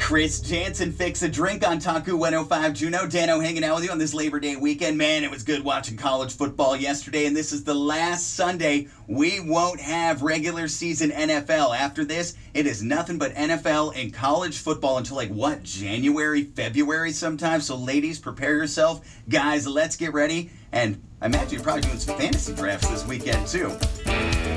Chris Jansen Fix a Drink on Taku 105 Juno. Dano hanging out with you on this Labor Day weekend. Man, it was good watching college football yesterday, and this is the last Sunday we won't have regular season NFL. After this, it is nothing but NFL and college football until January, February sometime. So ladies, prepare yourself. Guys, let's get ready. And I imagine you're probably doing some fantasy drafts this weekend too.